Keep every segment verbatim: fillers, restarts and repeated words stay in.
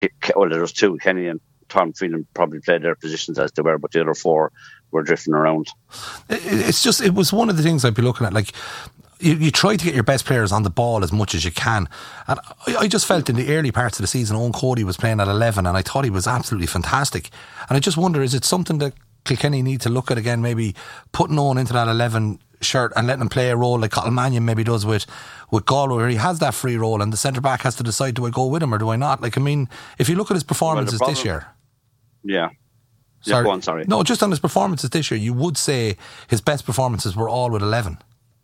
well, there was two, Kenny and Tom Phelan probably played their positions as they were, but the other four were drifting around. It's just, it was one of the things I'd be looking at, like, you, you try to get your best players on the ball as much as you can, and I, I just felt in the early parts of the season Owen Cody was playing at eleven and I thought he was absolutely fantastic, and I just wonder, is it something that Kilkenny need to look at again, maybe putting Owen into that eleven shirt and letting him play a role like Colin Mannion maybe does with, with Galway, where he has that free role and the centre back has to decide, do I go with him or do I not? Like, I mean, if you look at his performances well, this year, yeah sorry. Yeah, go on, sorry. No, just on his performances this year, you would say his best performances were all with eleven.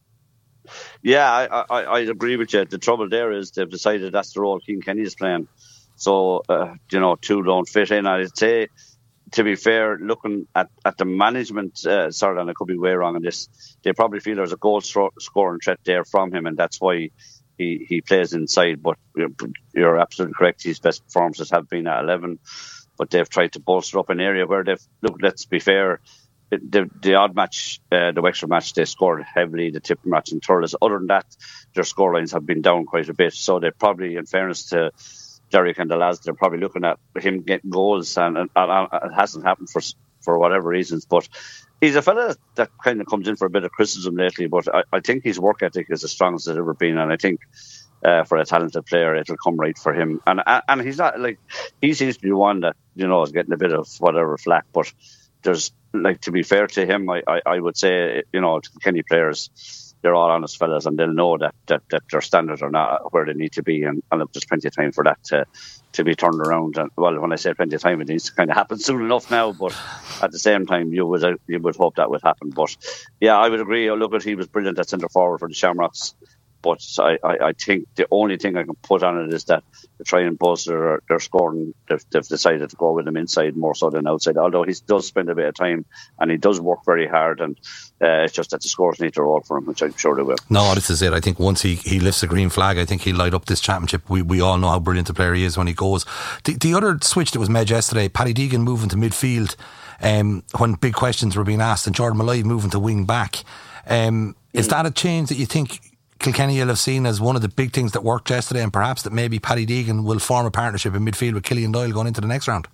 Yeah, I, I, I agree with you. The trouble there is they've decided that's the role Cian Kenny is playing. So, uh, you know, two don't fit in. I'd say, to be fair, looking at, at the management, uh, sorry, and I could be way wrong on this, they probably feel there's a goal stro- scoring threat there from him, and that's why he, he plays inside. But you're, you're absolutely correct. His best performances have been at eleven, but they've tried to bolster up an area where they've, look, let's be fair, The, the odd match, uh, the Wexford match, they scored heavily. The Tip match in Thurles. Other than that, their scorelines have been down quite a bit. So they probably, in fairness to Derek and the lads, they're probably looking at him getting goals, and, and, and it hasn't happened for for whatever reasons. But he's a fella that kind of comes in for a bit of criticism lately. But I, I think his work ethic is as strong as it's ever been, and I think uh, for a talented player, it'll come right for him. And and he's not like he seems to be one that, you know, is getting a bit of whatever flack, but there's, like, to be fair to him, I, I, I would say, you know, to the Kenny players, they're all honest fellas, and they'll know that, that, that their standards are not where they need to be, and, and there's plenty of time for that to, to be turned around. And, well, when I say plenty of time, it needs to kind of happen soon enough now, but at the same time, you would uh, you would hope that would happen. But yeah, I would agree. Look, at he was brilliant at centre forward for the Shamrocks. But I, I, I think the only thing I can put on it is that to try and bolster their, their scoring, they've, they've decided to go with him inside more so than outside. Although he does spend a bit of time and he does work very hard, and uh, it's just that the scores need to roll for him, which I'm sure they will. No, this is it. I think once he, he lifts the green flag, I think he'll light up this championship. We we all know how brilliant a player he is when he goes. The, the other switch that was made yesterday, Paddy Deegan moving to midfield um, when big questions were being asked, and Jordan Malloy moving to wing back. Um, mm. Is that a change that you think Kilkenny will have seen as one of the big things that worked yesterday, and perhaps that maybe Paddy Deegan will form a partnership in midfield with Killian Doyle going into the next round?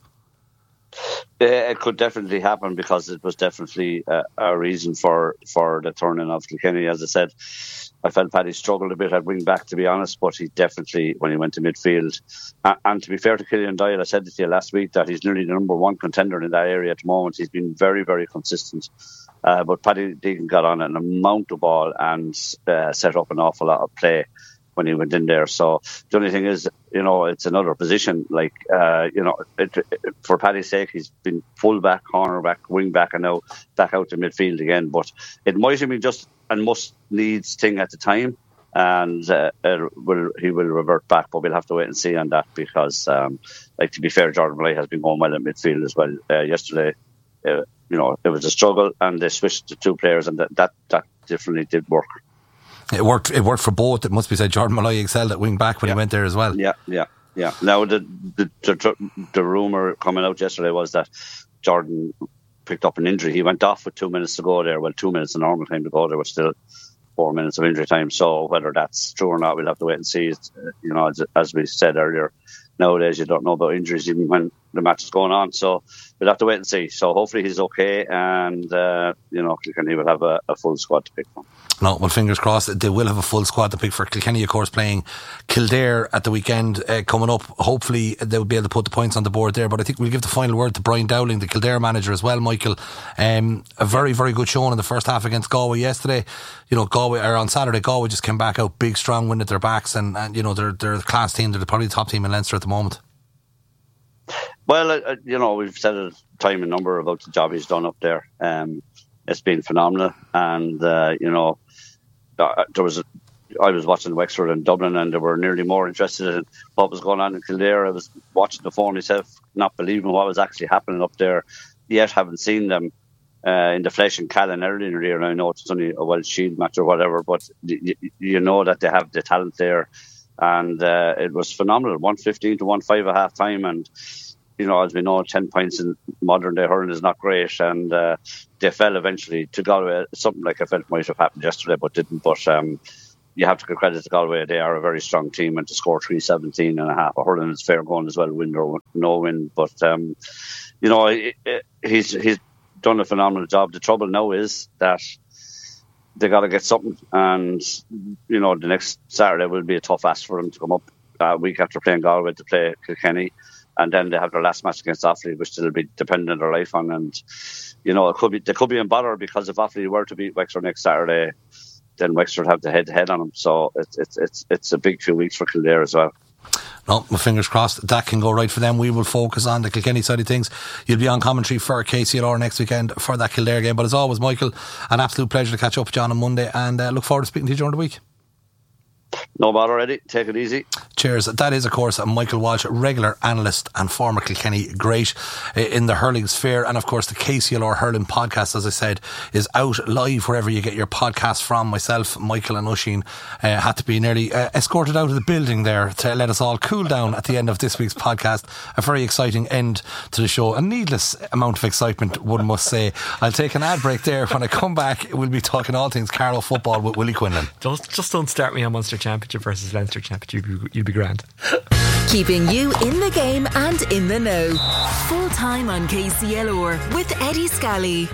Uh, it could definitely happen, because it was definitely a, a reason for, for the turning of Kilkenny. As I said, I felt Paddy struggled a bit at wing back, to be honest, but he definitely, when he went to midfield, and, and to be fair to Killian Doyle, I said it to you last week that he's nearly the number one contender in that area at the moment. He's been very, very consistent. Uh, but Paddy Deegan got on an amount of ball and uh, set up an awful lot of play when he went in there. So the only thing is, you know, it's another position. Like, uh, you know, it, it, for Paddy's sake, he's been full back, corner back, wing back, and now back out to midfield again. But it might have been just a must needs thing at the time, and uh, it will, he will revert back. But we'll have to wait and see on that, because, um, like, to be fair, Jordan Malloy has been going well at midfield as well. Uh, yesterday, uh, you know, it was a struggle, and they switched to two players, and that that, that definitely did work. It worked. It worked for both. It must be said. Jordan Malloy excelled at wing back when yeah. he went there as well. Yeah, yeah, yeah. Now the the, the the rumor coming out yesterday was that Jordan picked up an injury. He went off with two minutes to go there. Well, two minutes the normal time to go. There was still four minutes of injury time. So whether that's true or not, we'll have to wait and see. It's, you know, as, as we said earlier, nowadays you don't know about injuries even when the match is going on. So we'll have to wait and see. So hopefully he's okay, and uh, you know, Kilkenny will have a, a full squad to pick from. No, well, fingers crossed. They will have a full squad to pick for Kilkenny, of course, playing Kildare at the weekend uh, coming up. Hopefully they'll be able to put the points on the board there. But I think we'll give the final word to Brian Dowling, the Kildare manager, as well, Michael. Um, a very, very good showing in the first half against Galway yesterday. You know, Galway, or on Saturday, Galway just came back out big, strong, win at their backs, and, and you know, they're they're a class team. They're probably the top team in Leinster at the moment. Well, uh, you know, we've said it time and number about the job he's done up there. Um, it's been phenomenal, and uh, you know, there was. A, I was watching Wexford in Dublin, and they were nearly more interested in what was going on in Kildare. I was watching the phone myself, not believing what was actually happening up there. Yet haven't seen them uh, in the flesh in Callan early in the year. And I know it's only a Welsh Shield match or whatever, but you, you know that they have the talent there, and uh, it was phenomenal. one fifteen to one five at half time, and you know, as we know, ten points in modern day hurling is not great, and uh, they fell eventually to Galway. Something like I felt might have happened yesterday, but didn't. But um, you have to give credit to Galway. They are a very strong team, and to score three seventeen and a half a hurling is fair going as well, win or no win. But um, you know, it, it, he's he's done a phenomenal job. The trouble now is that they got to get something, and you know, the next Saturday will be a tough ask for them to come up a week after playing Galway to play Kilkenny, and then they have their last match against Offaly, which they'll be dependent on their life on. And you know, it could be they could be in bother, because if Offaly were to beat Wexford next Saturday, then Wexford have the head to head on them. So it's it's it's it's a big few weeks for Kildare as well. No, my fingers crossed that can go right for them. We will focus on the Kilkenny side of things. You'll be on commentary for K C L R next weekend for that Kildare game. But as always, Michael, an absolute pleasure to catch up with you on Monday, and uh, look forward to speaking to you during the week. No bother, Eddie. Take it easy. Cheers. That is, of course, Michael Walsh, regular analyst and former Kilkenny great in the hurling sphere. And, of course, the K C L R Hurling podcast, as I said, is out live wherever you get your podcasts from. Myself, Michael and Oisín uh, had to be nearly uh, escorted out of the building there to let us all cool down at the end of this week's podcast. A very exciting end to the show. A needless amount of excitement, one must say. I'll take an ad break there. When I come back, we'll be talking all things Carlow football with Willie Quinlan. Just, just don't start me on Munster Championship versus Leinster Championship. You'll be, you'll be grand. Keeping you in the game and in the know. Full time on K C L R with Eddie Scally.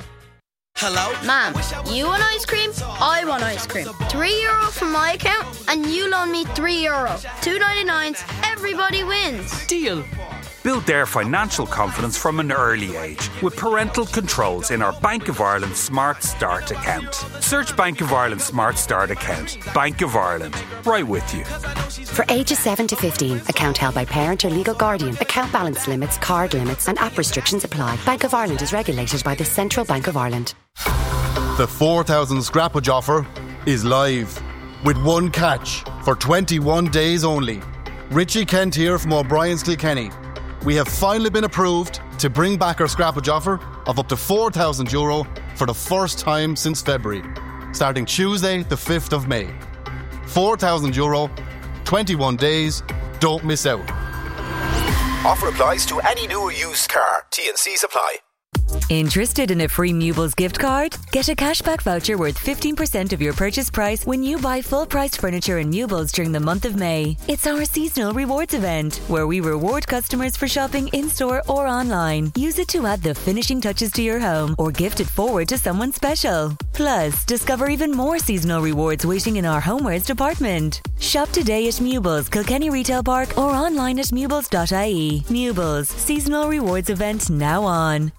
Hello? Ma'am, you want ice cream? I want ice cream. Three euro from my account and you loan me three euro. Two ninety-nines, everybody wins. Deal. Build their financial confidence from an early age with parental controls in our Bank of Ireland Smart Start account. Search Bank of Ireland Smart Start account. Bank of Ireland. Right with you. For ages seven to fifteen, account held by parent or legal guardian. Account balance limits, card limits and app restrictions apply. Bank of Ireland is regulated by the Central Bank of Ireland. The four thousand scrappage offer is live with one catch for twenty-one days only. Richie Kent here from O'Brien's Kilkenny. We have finally been approved to bring back our scrappage offer of up to four thousand euro for the first time since February, starting Tuesday the fifth of May. four thousand euro, twenty-one days, don't miss out. Offer applies to any new or used car. T and C's apply. Interested in a free Mewbles gift card? Get a cashback voucher worth fifteen percent of your purchase price when you buy full-priced furniture in Mewbles during the month of May. It's our seasonal rewards event, where we reward customers for shopping in-store or online. Use it to add the finishing touches to your home or gift it forward to someone special. Plus, discover even more seasonal rewards waiting in our homewares department. Shop today at Mewbles, Kilkenny Retail Park, or online at mewbles dot I E. Mewbles, seasonal rewards event now on.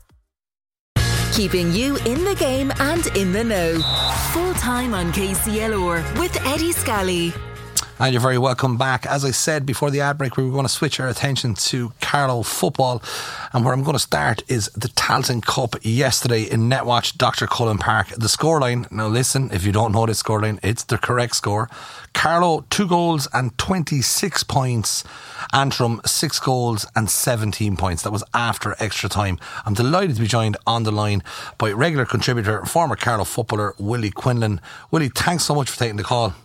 Keeping you in the game and in the know. Full time on K C L R with Eddie Scally. And you're very welcome back. As I said before the ad break, we were going to switch our attention to Carlow football. And where I'm going to start is the Tailteann Cup yesterday in Netwatch, Doctor Cullen Park. The scoreline, now listen, if you don't know this scoreline, it's the correct score. Carlow, two goals and twenty-six points. Antrim, six goals and seventeen points. That was after extra time. I'm delighted to be joined on the line by regular contributor, former Carlow footballer, Willie Quinlan. Willie, thanks so much for taking the call.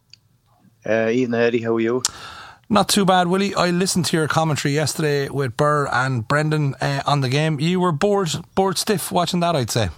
Uh, Ian, Eddie, how are you? Not too bad, Willie. I listened to your commentary yesterday with Burr and Brendan uh, on the game. You were bored, bored stiff watching that, I'd say.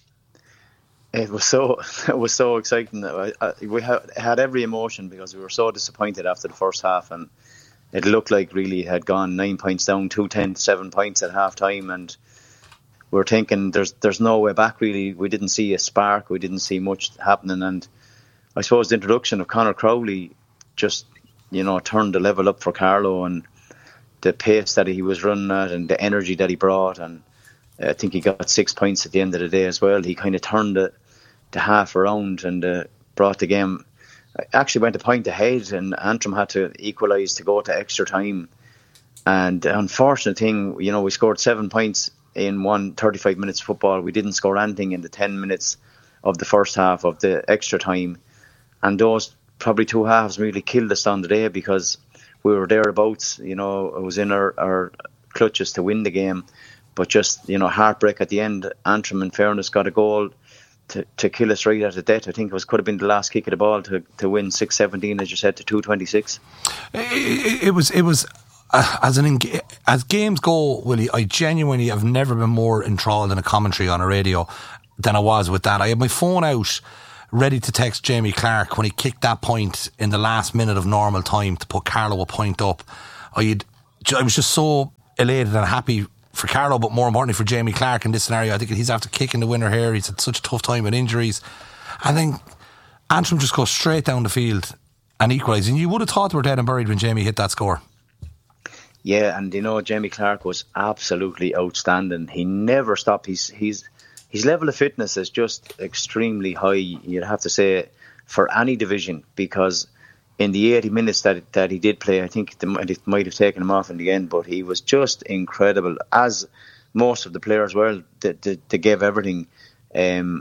It was so, it was so exciting. I, I, we had, had every emotion because we were so disappointed after the first half, and it looked like really it had gone nine points down, two ten, seven points at half time, and we were thinking there's there's no way back really. We didn't see a spark, we didn't see much happening, and I suppose the introduction of Conor Crowley just, you know, turned the level up for Carlow, and the pace that he was running at and the energy that he brought, and I think he got six points at the end of the day as well. He kind of turned the, the half around and uh, brought the game, actually went a point ahead, and Antrim had to equalise to go to extra time. And the unfortunate thing, you know, we scored seven points in one thirty-five minutes of football. We didn't score anything in the ten minutes of the first half of the extra time. And those probably two halves really killed us on the day, because we were thereabouts, you know, it was in our, our clutches to win the game. But just, you know, heartbreak at the end. Antrim, in fairness, got a goal to, to kill us right at a death. I think it was could have been the last kick of the ball to, to win six seventeen, as you said, to two twenty-six. It, it was, it was uh, as an as games go, Willie, I genuinely have never been more enthralled in a commentary on a radio than I was with that. I had my phone out ready to text Jamie Clark when he kicked that point in the last minute of normal time to put Carlow a point up. I'd, I was just so elated and happy for Carlow, but more importantly for Jamie Clark in this scenario. I think he's after kicking the winner here. He's had such a tough time with injuries. And then Antrim just goes straight down the field and equalise. And you would have thought they were dead and buried when Jamie hit that score. Yeah, and you know, Jamie Clark was absolutely outstanding. He never stopped. He's, he's, his level of fitness is just extremely high, you'd have to say, for any division, because in the eighty minutes that that he did play, I think it might have taken him off in the end, but he was just incredible, as most of the players were. They, they, they gave everything. Um,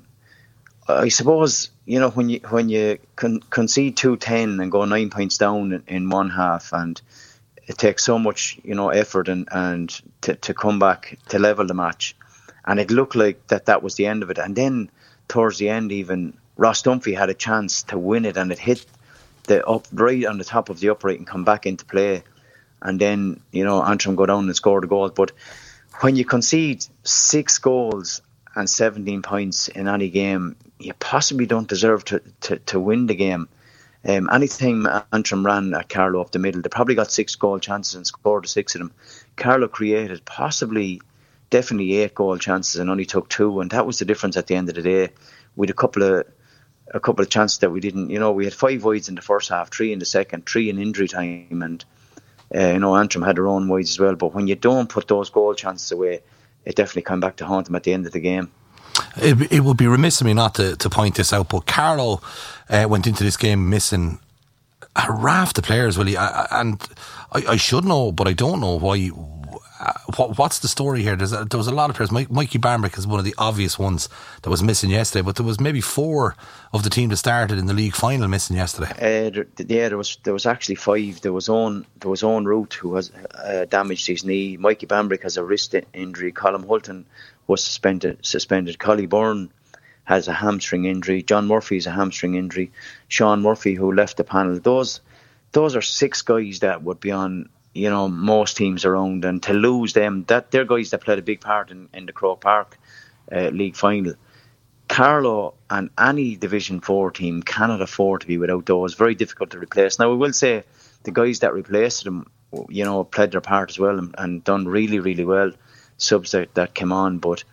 I suppose, you know, when you when you con- concede two ten and go nine points down in, in one half, and it takes so much, you know, effort and, and to, to come back to level the match. And it looked like that that was the end of it. And then towards the end, even Ross Dunphy had a chance to win it, and it hit the up right on the top of the upright and come back into play. And then, you know, Antrim go down and score the goal. But when you concede six goals and seventeen points in any game, you possibly don't deserve to, to, to win the game. Um, anytime Antrim ran at Carlow up the middle, they probably got six goal chances and scored the six of them. Carlow created possibly, definitely eight goal chances and only took two, and that was the difference at the end of the day. We had a couple of a couple of chances that we didn't, you know, we had five wides in the first half, three in the second, three in injury time, and uh, you know, Antrim had their own wides as well. But when you don't put those goal chances away, it definitely came back to haunt them at the end of the game. It, it would be remiss of me not to, to point this out, but Carlow uh, went into this game missing a raft of players, really, I, and I, I should know, but I don't know why. Uh, what, what's the story here? There's a, there was a lot of players. Mike, Mikey Barmbrick is one of the obvious ones that was missing yesterday, but there was maybe four of the team that started in the league final missing yesterday. Uh, there, yeah, there was there was actually five. There was Owen there was Owen Root, who has uh, damaged his knee. Mikey Barmbrick has a wrist injury. Colm Hulton was suspended. Suspended. Collie Byrne has a hamstring injury. John Murphy has a hamstring injury. Sean Murphy, who left the panel. Those those are six guys that would be on, you know, most teams around, and to lose them, that they're guys that played a big part in, in the Croke Park uh, league final. Carlow and any Division four team cannot afford to be without those. Very difficult to replace. Now, we will say the guys that replaced them, you know, played their part as well and, and done really, really well. Subs that, that came on, but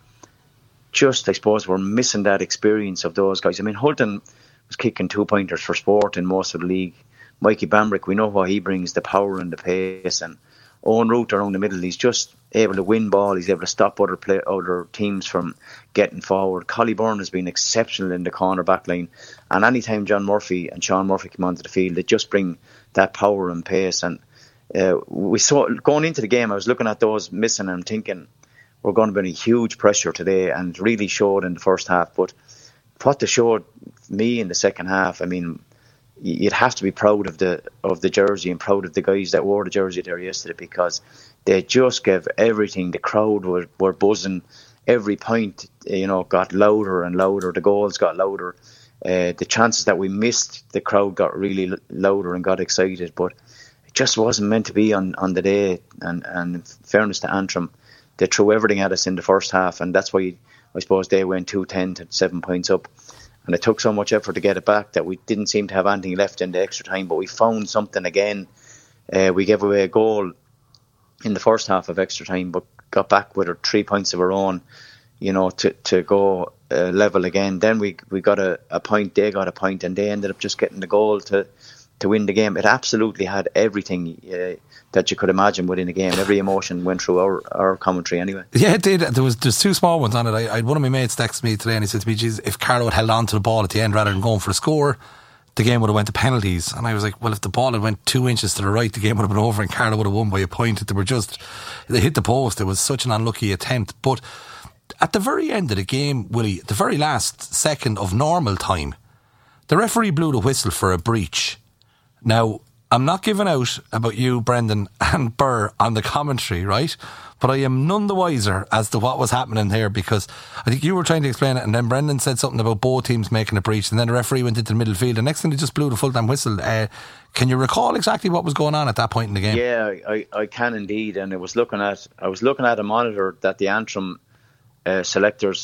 just, I suppose, we're missing that experience of those guys. I mean, Hulton was kicking two pointers for Sport in most of the league. Mikey Bambrick, we know what he brings, the power and the pace, and Owen Root around the middle. He's just able to win ball. He's able to stop other play, other teams from getting forward. Collie Byrne has been exceptional in the corner back line, and anytime John Murphy and Sean Murphy come onto the field, they just bring that power and pace. And uh, we saw going into the game, I was looking at those missing and I'm thinking we're going to be in huge pressure today, and it really showed in the first half. But what they showed me in the second half, I mean, you'd have to be proud of the of the jersey and proud of the guys that wore the jersey there yesterday, because they just gave everything. The crowd were, were buzzing. Every point, you know, got louder and louder. The goals got louder. Uh, the chances that we missed, the crowd got really louder and got excited. But it just wasn't meant to be on, on the day. And, and in fairness to Antrim, they threw everything at us in the first half, and that's why I suppose they went two ten to seven points up. And it took so much effort to get it back that we didn't seem to have anything left in the extra time. But we found something again. Uh, we gave away a goal in the first half of extra time, but got back with our three points of our own, you know, to, to go uh, level again. Then we we got a, a point, they got a point, and they ended up just getting the goal to, to win the game. It absolutely had everything uh, that you could imagine within a game. Every emotion went through our, our commentary anyway. Yeah, it did. There was there's two small ones on it. I, I had one of my mates text me today and he said to me, geez, if Carlow had held on to the ball at the end rather than going for a score, the game would have went to penalties. And I was like, well, if the ball had went two inches to the right, the game would have been over and Carlow would have won by a point. They were just, they hit the post. It was such an unlucky attempt. But at the very end of the game, Willie, the very last second of normal time, the referee blew the whistle for a breach. Now, I'm not giving out about you, Brendan and Burr on the commentary, right? But I am none the wiser as to what was happening here, because I think you were trying to explain it and then Brendan said something about both teams making a breach, and then the referee went into the middle field. The next thing they just blew the full-time whistle. Uh, can you recall exactly what was going on at that point in the game? Yeah, I, I can indeed. And I was looking at I was looking at a monitor that the Antrim uh, selectors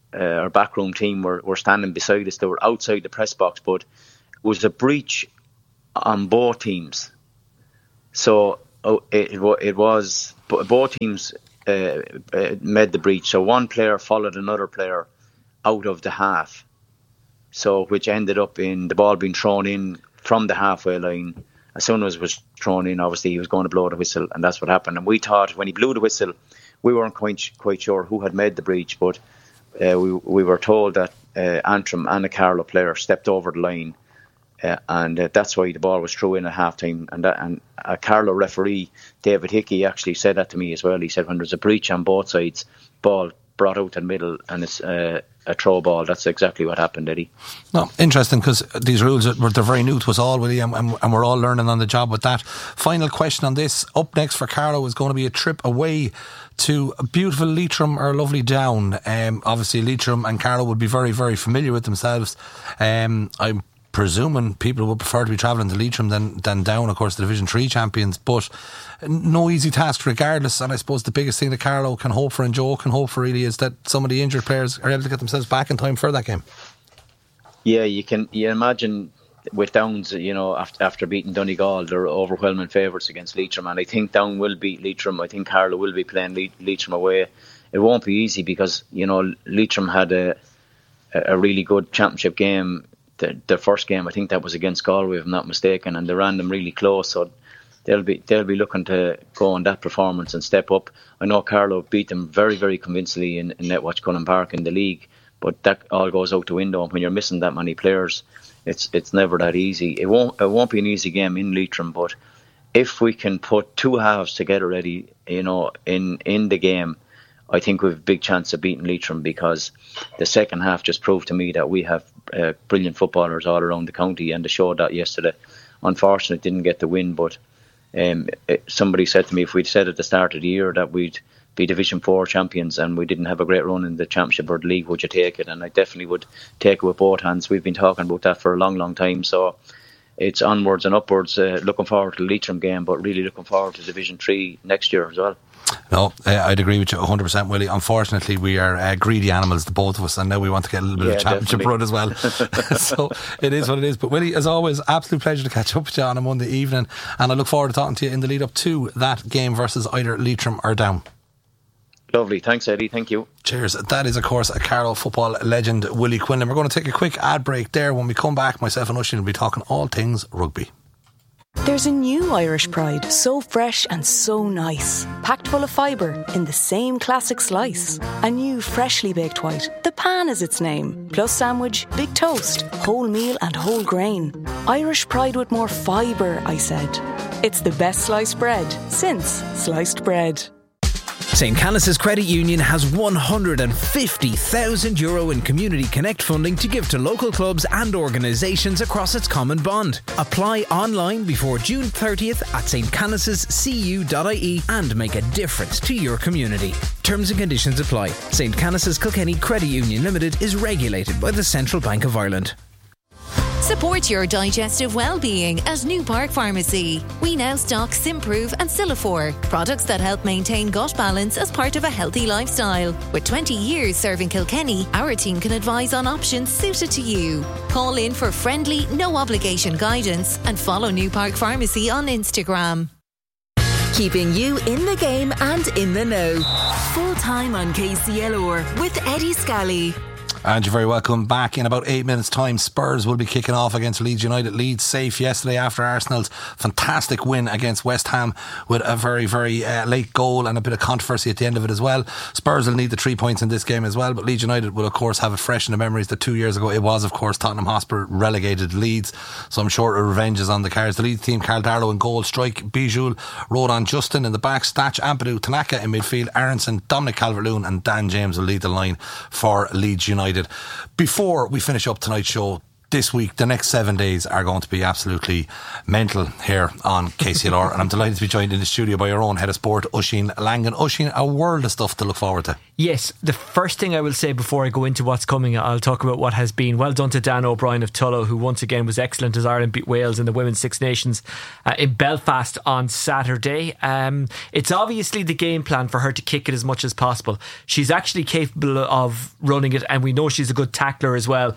uh, our backroom team were, were standing beside us. They were outside the press box, but it was a breach on both teams. So oh, it, it, it was both teams uh, uh, made the breach. So one player followed another player out of the half, so which ended up in the ball being thrown in from the halfway line. As soon as it was thrown in, obviously he was going to blow the whistle, and that's what happened. And we thought when he blew the whistle, we weren't quite quite sure who had made the breach, but uh, we we were told that uh, Antrim and a Carlow player stepped over the line, uh, and uh, that's why the ball was thrown in at half time. And, that, and a Carlow referee, David Hickey, actually said that to me as well. He said when there's a breach on both sides, ball brought out to the middle, and it's uh, a throw ball. That's exactly what happened, Eddie. No, interesting, because these rules are they're very new to us all, Willie, and, and, and we're all learning on the job with that. Final question on this. Up next for Carlow is going to be a trip away to beautiful Leitrim or lovely Down. Um, obviously Leitrim and Carlow would be very, very familiar with themselves. Um, I'm presuming people would prefer to be travelling to Leitrim than, than Down, of course, the Division three champions, but no easy task regardless. And I suppose the biggest thing that Carlow can hope for and Joe can hope for really is that some of the injured players are able to get themselves back in time for that game. Yeah, you can you imagine with Downs, you know, after, after beating Donegal, they're overwhelming favourites against Leitrim, and I think Down will beat Leitrim. I think Carlow will be playing Le- Leitrim away. It won't be easy because, you know, Leitrim had a a really good championship game. The, the first game, I think that was against Galway, if I'm not mistaken, and they ran them really close. So they'll be they'll be looking to go on that performance and step up. I know Carlow beat them very, very convincingly in, in Netwatch Cullen Park in the league, but that all goes out the window. And when you're missing that many players, it's it's never that easy. It won't it won't be an easy game in Leitrim, but if we can put two halves together already, you know, in in the game, I think we've a big chance of beating Leitrim, because the second half just proved to me that we have uh, brilliant footballers all around the county, and they showed that yesterday. Unfortunately, didn't get the win, but um, it, somebody said to me if we'd said at the start of the year that we'd be Division four champions and we didn't have a great run in the Championship or the League, would you take it? And I definitely would take it with both hands. We've been talking about that for a long, long time. So it's onwards and upwards. Uh, looking forward to the Leitrim game, but really looking forward to Division three next year as well. No, uh, I'd agree with you one hundred percent, Willie. Unfortunately, we are uh, greedy animals, the both of us, and now we want to get a little bit yeah, of championship run as well. So it is what it is. But Willie, as always, absolute pleasure to catch up with you on a Monday evening, and I look forward to talking to you in the lead up to that game versus either Leitrim or Down. Lovely, thanks Eddie, thank you. Cheers. That is of course a Carlow football legend, Willie Quinlan. We're going to take a quick ad break there. When we come back, myself and Oisín will be talking all things rugby. There's a new Irish Pride, so fresh and so nice, packed full of fibre in the same classic slice. A new freshly baked white, the Pan is its name, plus sandwich, big toast, whole meal and whole grain. Irish Pride with more fibre, I said. It's the best sliced bread since sliced bread. Saint Canice's Credit Union has one hundred fifty thousand euro in Community Connect funding to give to local clubs and organisations across its common bond. Apply online before June thirtieth at s t canices c u dot i e and make a difference to your community. Terms and conditions apply. Saint Canice's Kilkenny Credit Union Limited is regulated by the Central Bank of Ireland. Support your digestive well-being at New Park Pharmacy. We now stock Simprove and Silifor, products that help maintain gut balance as part of a healthy lifestyle. With twenty years serving Kilkenny, our team can advise on options suited to you. Call in for friendly, no-obligation guidance and follow New Park Pharmacy on Instagram. Keeping you in the game and in the know. Full time on K C L R with Eddie Scally. And you're very welcome back. In about eight minutes time, Spurs will be kicking off against Leeds United. Leeds safe yesterday after Arsenal's fantastic win against West Ham with a very very uh, late goal and a bit of controversy at the end of it as well. Spurs will need the three points in this game as well, but Leeds United will of course have it fresh in the memories that two years ago it was of course Tottenham Hotspur relegated Leeds, so I'm sure a revenge is on the cards. The Leeds team: Carl Darlow in goal, Strike, Bijul, Rodon Justin in the back, Statch, Ampadu, Tanaka in midfield, Aronson, Dominic Calvert-Lewin and Dan James will lead the line for Leeds United. Before we finish up tonight's show, this week, the next seven days are going to be absolutely mental here on K C L R, and I'm delighted to be joined in the studio by our own head of sport, Oisín Langan. Oisín, a world of stuff to look forward to. Yes, the first thing I will say before I go into what's coming, I'll talk about what has been. Well done to Dan O'Brien of Tullow, who once again was excellent as Ireland beat Wales in the Women's Six Nations uh, in Belfast on Saturday. Um, it's obviously the game plan for her to kick it as much as possible. She's actually capable of running it, and we know she's a good tackler as well.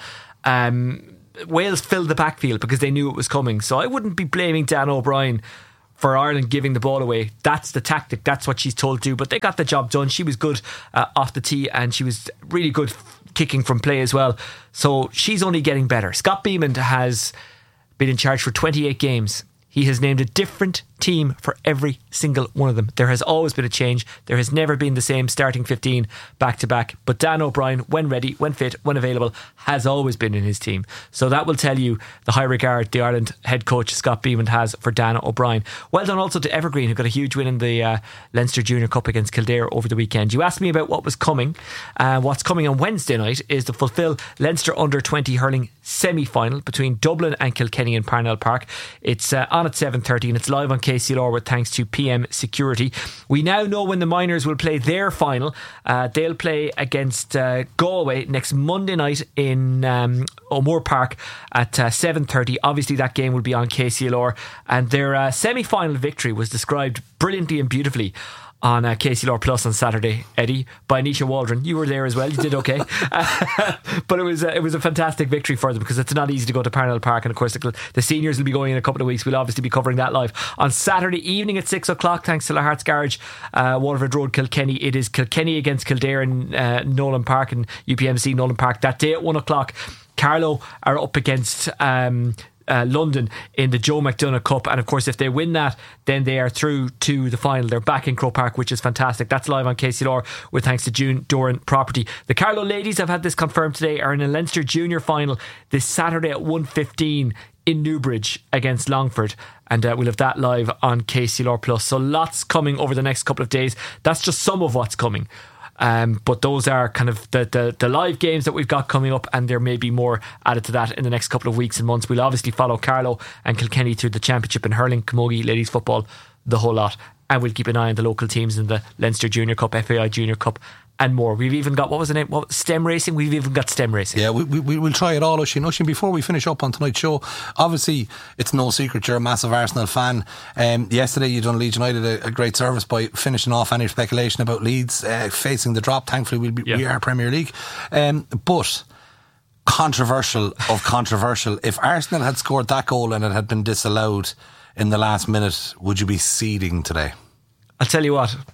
Um, Wales filled the backfield because they knew it was coming, so I wouldn't be blaming Dan O'Brien for Ireland giving the ball away. That's the tactic, that's what she's told to do, but they got the job done. She was good uh, off the tee, and she was really good kicking from play as well, so she's only getting better. Scott Beamon has been in charge for twenty-eight games. He has named a different team for every single one of them. There has always been a change. There has never been the same starting fifteen back to back. But Dan O'Brien, when ready, when fit, when available, has always been in his team. So that will tell you the high regard the Ireland head coach Scott Beamon has for Dan O'Brien. Well done also to Evergreen, who got a huge win in the uh, Leinster Junior Cup against Kildare over the weekend. You asked me about what was coming. Uh, what's coming on Wednesday night is the Fulfill Leinster under twenty hurling semi-final between Dublin and Kilkenny in Parnell Park. It's uh, on at seven thirty and it's live on K C L R with thanks to P M Security. We now know when the Miners will play their final. Uh, they'll play against uh, Galway next Monday night in um, O'Moore Park at uh, seven thirty. Obviously that game will be on K C L R, and their uh, semi-final victory was described brilliantly and beautifully on uh, K C L R Plus on Saturday, Eddie, by Nisha Waldron. You were there as well. You did okay. uh, but it was uh, it was a fantastic victory for them, because it's not easy to go to Parnell Park, and of course the, the seniors will be going in a couple of weeks. We'll obviously be covering that live on Saturday evening at six o'clock thanks to La Hearts Garage, uh, Waterford Road, Kilkenny. It is Kilkenny against Kildare in uh, Nolan Park and U P M C Nolan Park that day at one o'clock. Carlow are up against um, Uh, London in the Joe McDonagh Cup, and of course if they win that, then they are through to the final. They're back in Croke Park, which is fantastic. That's live on K C L R with thanks to June Doran Property. The Carlow ladies, have had this confirmed today, are in a Leinster Junior final this Saturday at one fifteen in Newbridge against Longford, and uh, we'll have that live on K C L R Plus. So lots coming over the next couple of days. That's just some of what's coming. Um, but those are kind of the, the, the live games that we've got coming up, and there may be more added to that in the next couple of weeks and months. We'll obviously follow Carlow and Kilkenny through the championship in hurling, camogie, ladies football, the whole lot, and we'll keep an eye on the local teams in the Leinster Junior Cup, F A I Junior Cup, and more. We've even got, what was the name? What, stem racing? We've even got stem racing. Yeah, we, we, we'll try it all, Oisín. Oisín, before we finish up on tonight's show, obviously it's no secret you're a massive Arsenal fan. Um, yesterday you done Leeds United a, a great service by finishing off any speculation about Leeds uh, facing the drop. Thankfully we'll be, yeah. we are Premier League. Um, but controversial of controversial, if Arsenal had scored that goal and it had been disallowed in the last minute, would you be seeding today? I'll tell you what,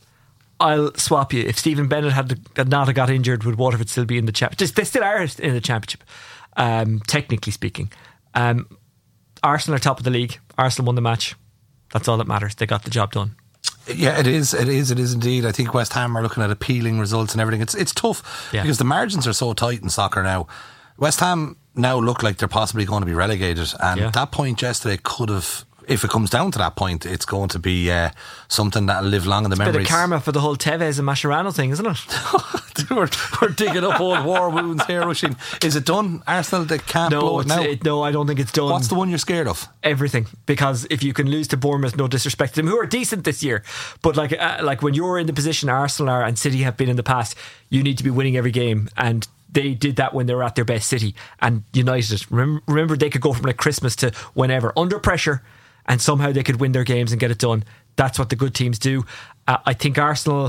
I'll swap you. If Stephen Bennett had, had not got injured, would Waterford still be in the championship? They still are in the championship, um, technically speaking. Um, Arsenal are top of the league. Arsenal won the match. That's all that matters. They got the job done. Yeah, it is. It is. It is indeed. I think West Ham are looking at appealing results and everything. It's it's tough yeah. because the margins are so tight in soccer now. West Ham now look like they're possibly going to be relegated, and yeah. that point yesterday could have. If it comes down to that point, it's going to be uh, something that'll live long in the it's memories. A bit of karma for the whole Tevez and Mascherano thing, isn't it? we're, we're digging up old war wounds here, Oisín. Is it done? Arsenal, they can't no, blow it now? It, no, I don't think it's done. What's the one you're scared of? Everything. Because if you can lose to Bournemouth, no disrespect to them, who are decent this year, but like uh, like when you're in the position Arsenal are and City have been in the past, you need to be winning every game, and they did that when they were at their best. City and United, remember, remember they could go from like Christmas to whenever under pressure, and somehow they could win their games and get it done. That's what the good teams do. uh, I think Arsenal,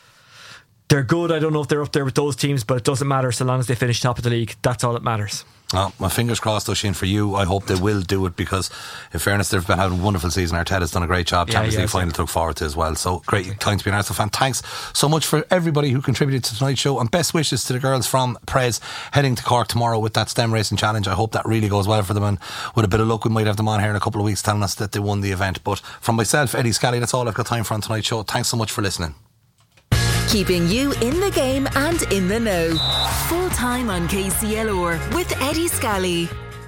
they're good. I don't know if they're up there with those teams, but it doesn't matter so long as they finish top of the league. That's all that matters. Oh, my fingers crossed, Oisín, for you. I hope they will do it, because in fairness they've been having a wonderful season. Arteta's done a great job. Yeah, Champions yeah, League final to look forward to as well. So great okay. time to be an Arsenal fan. Thanks so much for everybody who contributed to tonight's show, and best wishes to the girls from Prez heading to Cork tomorrow with that stem racing challenge. I hope that really goes well for them, and with a bit of luck we might have them on here in a couple of weeks telling us that they won the event. But from myself, Eddie Scally, that's all I've got time for on tonight's show. Thanks so much for listening. Keeping you in the game and in the know. Full time on K C L R with Eddie Scally.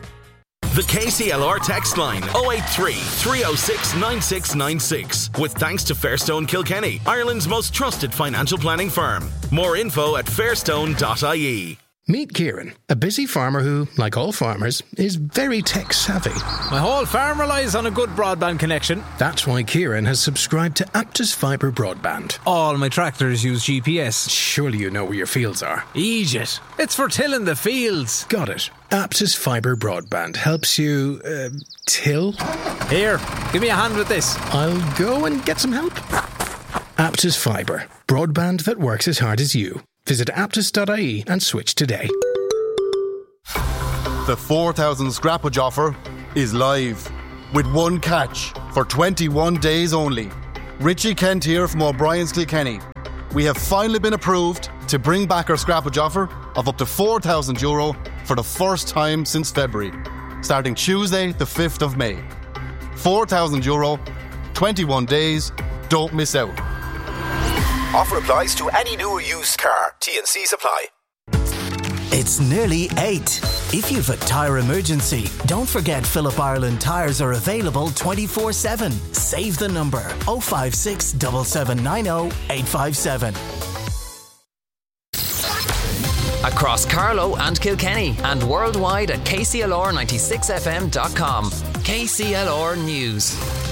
The K C L R text line oh eight three, three oh six, nine six nine six. With thanks to Fairstone Kilkenny, Ireland's most trusted financial planning firm. More info at fairstone dot I E. Meet Kieran, a busy farmer who, like all farmers, is very tech savvy. My whole farm relies on a good broadband connection. That's why Kieran has subscribed to Aptus Fibre Broadband. All my tractors use G P S. Surely you know where your fields are. Egypt. It's for tilling the fields. Got it. Aptus Fibre Broadband helps you, uh, till? Here, give me a hand with this. I'll go and get some help. Aptus Fibre. Broadband that works as hard as you. Visit aptus dot I E and switch today. The four thousand scrappage offer is live with one catch for twenty-one days only. Richie Kent here from O'Brien's Kilkenny. We have finally been approved to bring back our scrappage offer of up to four thousand euro for the first time since February, starting Tuesday the fifth of May. four thousand euro, twenty-one days, don't miss out. Offer applies to any new or used car. T and C's apply. It's nearly eight. If you've a tyre emergency, don't forget Phillip Ireland tyres are available twenty-four seven. Save the number oh five six, seven seven nine oh, eight five seven. Across Carlow and Kilkenny and worldwide at K C L R ninety-six F M dot com. K C L R News.